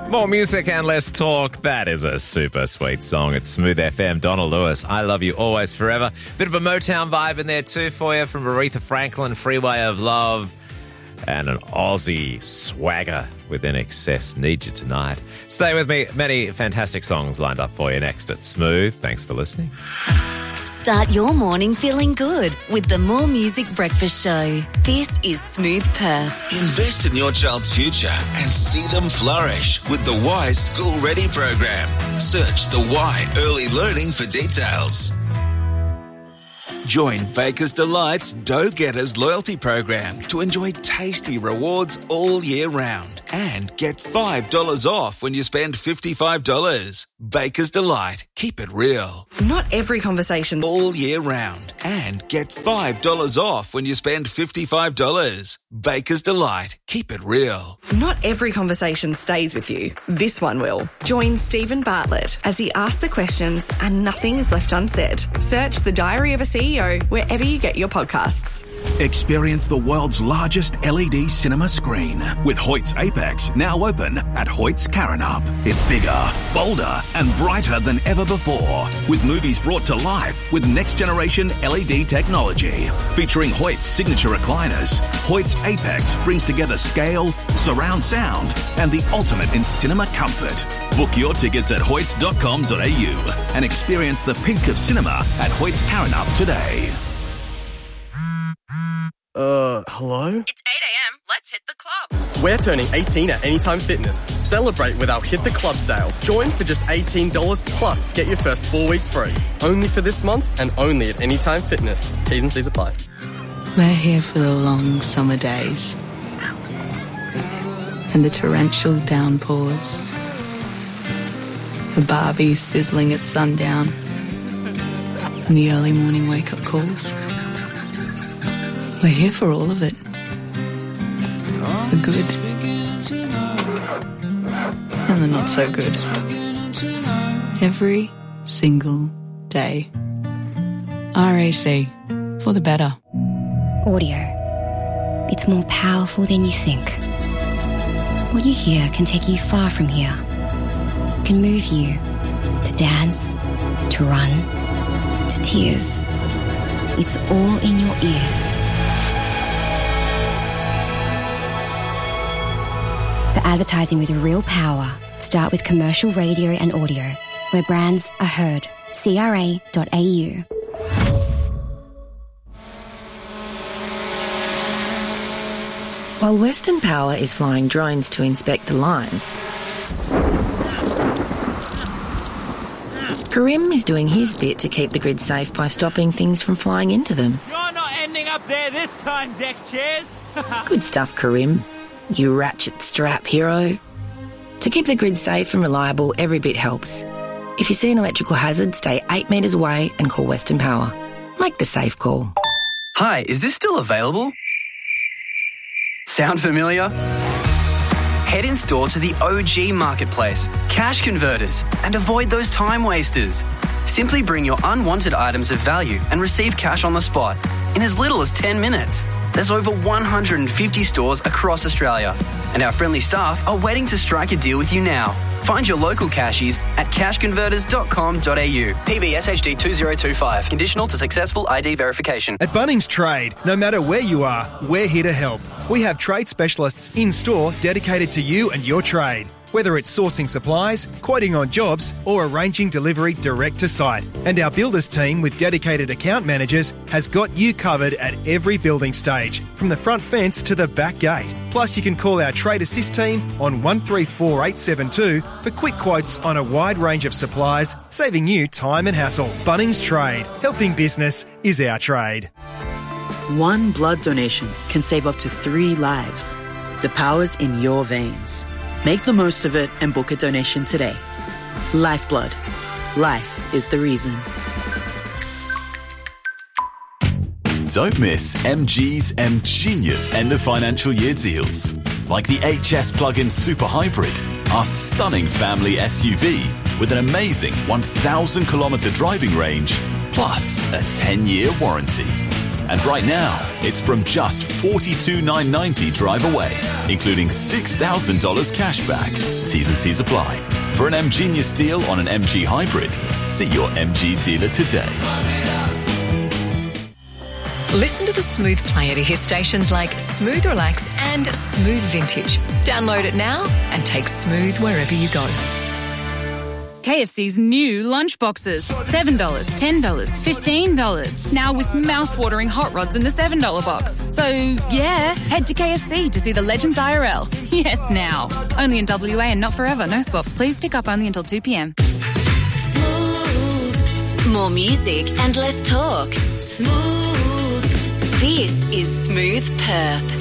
More music and less talk. That is a super sweet song. It's Smooth FM. Donald Lewis, I Love You Always Forever. Bit of a Motown vibe in there too for you from Aretha Franklin, Freeway of Love, and an Aussie swagger with INXS, Need You Tonight. Stay with me. Many fantastic songs lined up for you next at Smooth. Thanks for listening. Start your morning feeling good with the More Music Breakfast Show. This is Smooth Perth. Invest in your child's future and see them flourish with the Y School Ready program. Search the Y Early Learning for details. Join Baker's Delight's Dough Getters loyalty program to enjoy tasty rewards all year round and get $5 off when you spend $55. Baker's Delight. Keep it real. Not every conversation all year round and get $5 off when you spend $55. Baker's Delight. Keep it real. Not every conversation stays with you. This one will. Join Stephen Bartlett as he asks the questions and nothing is left unsaid. Search The Diary of a CEO wherever you get your podcasts. Experience the world's largest LED cinema screen with Hoyt's Apex now open at Hoyt's Karrinyup. It's bigger, bolder and brighter than ever before, with movies brought to life with next-generation LED technology. Featuring Hoyt's signature recliners, Hoyt's Apex brings together scale, surround sound and the ultimate in cinema comfort. Book your tickets at hoyts.com.au and experience the peak of cinema at Hoyt's Karrinyup today. Hello? It's 8 a.m. Let's hit the club. We're turning 18 at Anytime Fitness. Celebrate with our Hit the Club sale. Join for just $18 plus get your first 4 weeks free. Only for this month and only at Anytime Fitness. T's and C's apply. We're here for the long summer days and the torrential downpours. The Barbies sizzling at sundown and the early morning wake-up calls. We're here for all of it. The good and the not so good. Every single day. RAC, for the better. Audio. It's more powerful than you think. What you hear can take you far from here. Can move you to dance, to run, to tears. It's all in your ears. For advertising with real power, start with commercial radio and audio, where brands are heard. CRA.au. While Western Power is flying drones to inspect the lines, Karim is doing his bit to keep the grid safe by stopping things from flying into them. You're not ending up there this time, deck chairs. Good stuff, Karim. You ratchet strap hero. To keep the grid safe and reliable, every bit helps. If you see an electrical hazard, stay 8 metres away and call Western Power. Make the safe call. Hi, is this still available? Sound familiar? Head in store to the OG Marketplace, Cash Converters, and avoid those time wasters. Simply bring your unwanted items of value and receive cash on the spot in as little as 10 minutes. There's over 150 stores across Australia, and our friendly staff are waiting to strike a deal with you now. Find your local cashies at cashconverters.com.au. PBSHD 2025. Conditional to successful ID verification. At Bunnings Trade, no matter where you are, we're here to help. We have trade specialists in-store dedicated to you and your trade. Whether it's sourcing supplies, quoting on jobs, or arranging delivery direct to site. And our builders team with dedicated account managers has got you covered at every building stage, from the front fence to the back gate. Plus, you can call our Trade Assist team on 134872 for quick quotes on a wide range of supplies, saving you time and hassle. Bunnings Trade. Helping business is our trade. One blood donation can save up to 3 lives. The power's in your veins. Make the most of it and book a donation today. Lifeblood. Life is the reason. Don't miss MG's M-Genius end of financial year deals. Like the HS Plug-in Super Hybrid, our stunning family SUV with an amazing 1,000 kilometre driving range, plus a 10-year warranty. And right now, it's from just $42,990 drive away, including $6,000 cash back. T's and C's apply. For an M-Genius deal on an MG Hybrid, see your MG dealer today. Listen to the Smooth Player to hear stations like Smooth Relax and Smooth Vintage. Download it now and take Smooth wherever you go. KFC's new lunch boxes. $7, $10, $15. Now with mouth-watering hot rods in the $7 box. So, yeah, head to KFC to see the Legends IRL. Yes, now. Only in WA and not forever. No swaps. Please pick up only until 2 p.m. More music and less talk. Smooth. This is Smooth Perth.